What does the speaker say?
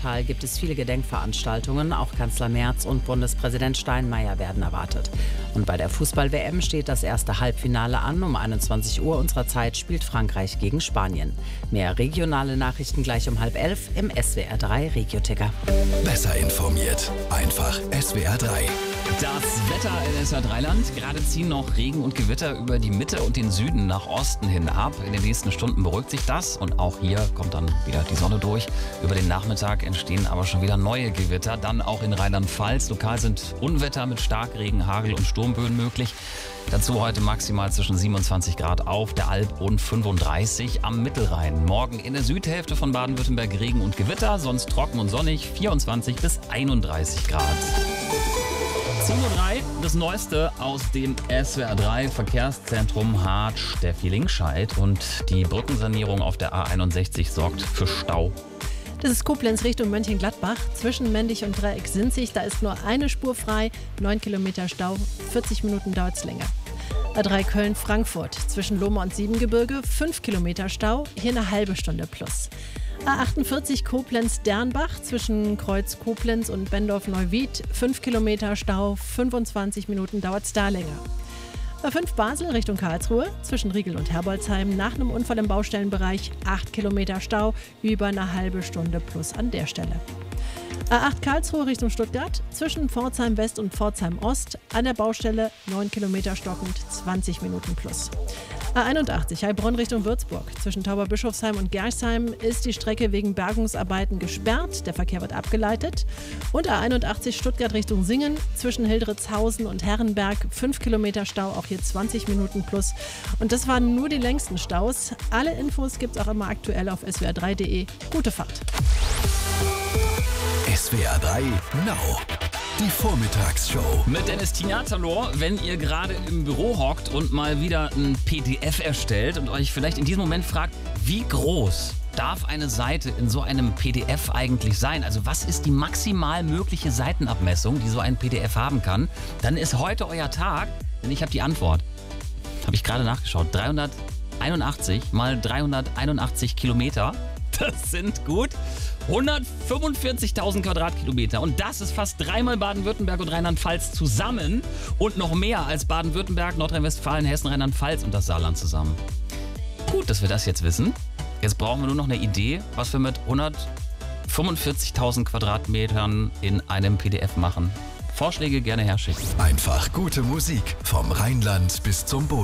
Rheintal gibt es viele Gedenkveranstaltungen. Auch Kanzler Merz und Bundespräsident Steinmeier werden erwartet. Und bei der Fußball-WM steht das erste Halbfinale an. Um 21 Uhr unserer Zeit spielt Frankreich gegen Spanien. Mehr regionale Nachrichten gleich um 10:30 im SWR 3 Regio-Ticker. Besser informiert. Einfach SWR 3. Das Wetter in SWR 3-Land. Gerade ziehen noch Regen und Gewitter über die Mitte und den Süden nach Osten hin ab. In den nächsten Stunden beruhigt sich das und auch hier kommt dann wieder die Sonne durch. Über den Nachmittag entstehen aber schon wieder neue Gewitter. Dann auch in Rheinland-Pfalz. Lokal sind Unwetter mit Starkregen, Hagel und Sturmböen möglich. Dazu heute maximal zwischen 27 Grad auf der Alb und 35 am Mittelrhein. Morgen in der Südhälfte von Baden-Württemberg Regen und Gewitter, sonst trocken und sonnig, 24 bis 31 Grad. 10:03 Uhr, das Neueste aus dem SWR 3 Verkehrszentrum Hart Steffi Lingscheid. Und die Brückensanierung auf der A61 sorgt für Stau. Das ist Koblenz Richtung Mönchengladbach. Zwischen Mendig und Dreieck-Sinzig, da ist nur eine Spur frei, 9 Kilometer Stau, 40 Minuten dauert es länger. A3 Köln-Frankfurt, zwischen Lohme und Siebengebirge, 5 Kilometer Stau, hier eine halbe Stunde plus. A48 Koblenz-Dernbach, zwischen Kreuz Koblenz und Bendorf-Neuwied, 5 Kilometer Stau, 25 Minuten dauert es da länger. A5 Basel Richtung Karlsruhe, zwischen Riegel und Herbolzheim, nach einem Unfall im Baustellenbereich 8 Kilometer Stau, über eine halbe Stunde plus an der Stelle. A8 Karlsruhe Richtung Stuttgart, zwischen Pforzheim West und Pforzheim Ost, an der Baustelle 9 Kilometer stockend, 20 Minuten plus. A81 Heilbronn Richtung Würzburg, zwischen Tauberbischofsheim und Gerchsheim ist die Strecke wegen Bergungsarbeiten gesperrt, der Verkehr wird abgeleitet. Und A81 Stuttgart Richtung Singen, zwischen Hildritzhausen und Herrenberg, 5 Kilometer Stau, auch hier 20 Minuten plus. Und das waren nur die längsten Staus. Alle Infos gibt es auch immer aktuell auf swr3.de. Gute Fahrt. SWR 3 Now. Die Vormittagsshow. Mit Dennis Tignat, hallo. Wenn ihr gerade im Büro hockt und mal wieder ein PDF erstellt und euch vielleicht in diesem Moment fragt, wie groß darf eine Seite in so einem PDF eigentlich sein? Also was ist die maximal mögliche Seitenabmessung, die so ein PDF haben kann? Dann ist heute euer Tag, denn ich habe die Antwort. Habe ich gerade nachgeschaut. 381 mal 381 Kilometer. Das sind gut 145.000 Quadratkilometer. Und das ist fast dreimal Baden-Württemberg und Rheinland-Pfalz zusammen. Und noch mehr als Baden-Württemberg, Nordrhein-Westfalen, Hessen, Rheinland-Pfalz und das Saarland zusammen. Gut, dass wir das jetzt wissen. Jetzt brauchen wir nur noch eine Idee, was wir mit 145.000 Quadratmetern in einem PDF machen. Vorschläge gerne herschicken. Einfach gute Musik vom Rheinland bis zum Boden.